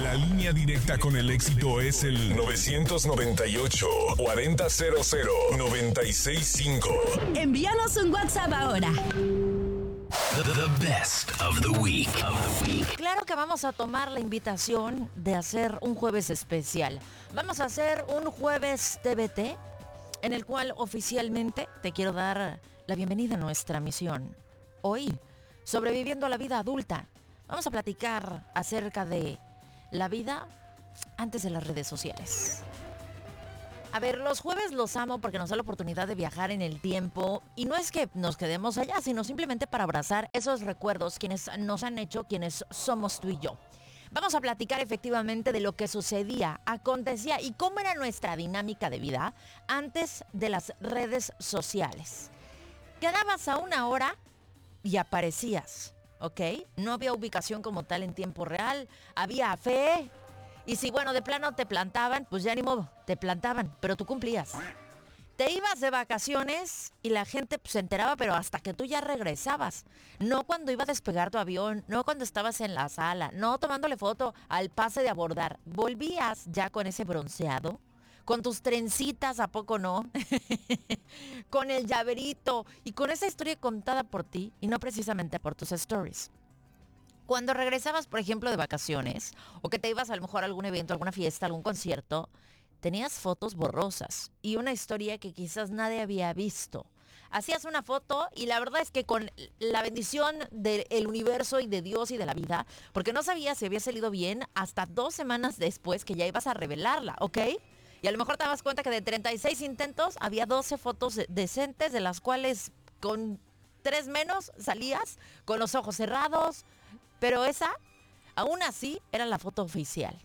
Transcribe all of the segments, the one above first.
La línea directa con el éxito es el 998-4000-965. Envíanos un WhatsApp ahora. The best of the week. Claro que vamos a tomar la invitación de hacer un jueves especial. Vamos a hacer un jueves TBT en el cual oficialmente te quiero dar la bienvenida a nuestra misión. Hoy, sobreviviendo a la vida adulta, vamos a platicar acerca de la vida antes de las redes sociales. A ver, los jueves los amo porque nos da la oportunidad de viajar en el tiempo y no es que nos quedemos allá, sino simplemente para abrazar esos recuerdos quienes nos han hecho quienes somos tú y yo. Vamos a platicar efectivamente de lo que sucedía, acontecía y cómo era nuestra dinámica de vida antes de las redes sociales. Quedabas a una hora y aparecías, ¿ok? No había ubicación como tal en tiempo real, había fe. Y si, bueno, de plano te plantaban, pues ya ni modo, te plantaban, pero tú cumplías. Te ibas de vacaciones y la gente pues, se enteraba, pero hasta que tú ya regresabas. No cuando iba a despegar tu avión, no cuando estabas en la sala, no tomándole foto al pase de abordar. Volvías ya con ese bronceado, con tus trencitas, ¿a poco no? Con el llaverito y con esa historia contada por ti y no precisamente por tus stories. Cuando regresabas, por ejemplo, de vacaciones, o que te ibas a lo mejor a algún evento, alguna fiesta, algún concierto, tenías fotos borrosas y una historia que quizás nadie había visto. Hacías una foto y la verdad es que con la bendición del universo y de Dios y de la vida, porque no sabías si había salido bien hasta 2 semanas después que ya ibas a revelarla, ¿ok? Y a lo mejor te das cuenta que de 36 intentos había 12 fotos decentes, de las cuales con 3 menos salías con los ojos cerrados. Pero esa, aún así, era la foto oficial.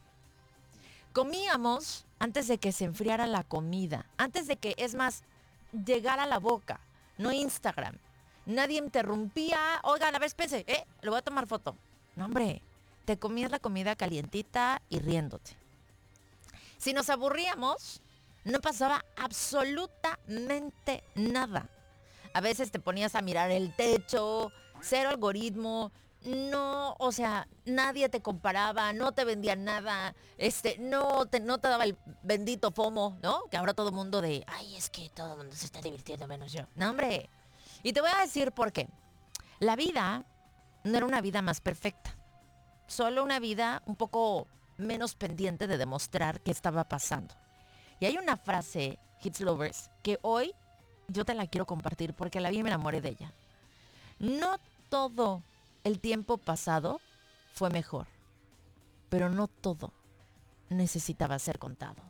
Comíamos antes de que se enfriara la comida. Antes de que, es más, llegara a la boca. No Instagram. Nadie interrumpía. Oigan, a ver, espérense, le voy a tomar foto. No, hombre, te comías la comida calientita y riéndote. Si nos aburríamos, no pasaba absolutamente nada. A veces te ponías a mirar el techo, cero algoritmo. No, o sea, nadie te comparaba, no te vendían nada, no te daba el bendito FOMO, ¿no? Que ahora todo el mundo ay, es que todo el mundo se está divirtiendo menos yo. No, hombre. Y te voy a decir por qué. La vida no era una vida más perfecta. Solo una vida un poco menos pendiente de demostrar qué estaba pasando. Y hay una frase, Hits Lovers, que hoy yo te la quiero compartir porque la vi y me enamoré de ella. No todo el tiempo pasado fue mejor, pero no todo necesitaba ser contado.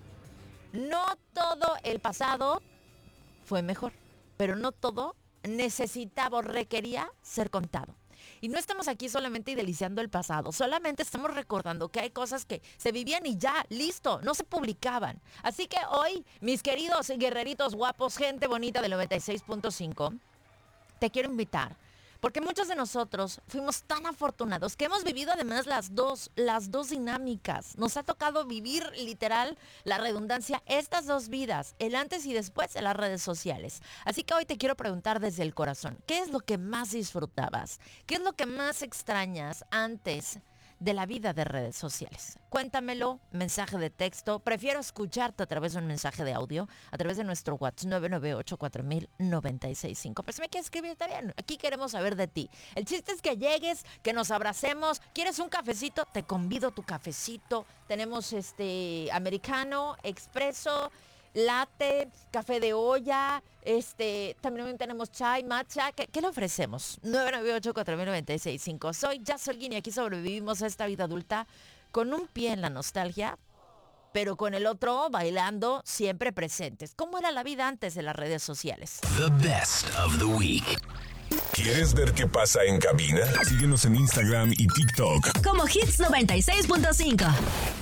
No todo el pasado fue mejor, pero no todo necesitaba o requería ser contado. Y no estamos aquí solamente deliciando el pasado, solamente estamos recordando que hay cosas que se vivían y ya, listo, no se publicaban. Así que hoy, mis queridos guerreritos guapos, gente bonita del 96.5, te quiero invitar. Porque muchos de nosotros fuimos tan afortunados que hemos vivido además las dos dinámicas. Nos ha tocado vivir literal, la redundancia, estas 2 vidas, el antes y después de las redes sociales. Así que hoy te quiero preguntar desde el corazón, ¿qué es lo que más disfrutabas? ¿Qué es lo que más extrañas antes de la vida de redes sociales? Cuéntamelo, mensaje de texto. Prefiero escucharte a través de un mensaje de audio, a través de nuestro WhatsApp 998-4000-965. Pero si me quieres escribir, está bien. Aquí queremos saber de ti. El chiste es que llegues, que nos abracemos. ¿Quieres un cafecito? Te convido a tu cafecito. Tenemos americano, expreso, latte, café de olla, también tenemos chai, matcha. ¿Qué le ofrecemos? 998-4000-965. Soy Jazz Holguín y aquí sobrevivimos a esta vida adulta con un pie en la nostalgia, pero con el otro bailando, siempre presentes. ¿Cómo era la vida antes de las redes sociales? The best of the week. ¿Quieres ver qué pasa en cabina? Síguenos en Instagram y TikTok Como Hits 96.5.